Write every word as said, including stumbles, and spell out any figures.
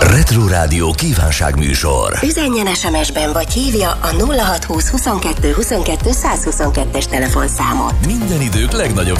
Retro Rádió kívánságműsor. Üzenjen es em es-ben vagy hívja a nulla hat húsz huszonkettő huszonkettő száz huszonkettes telefonszámot. Minden idők legnagyobb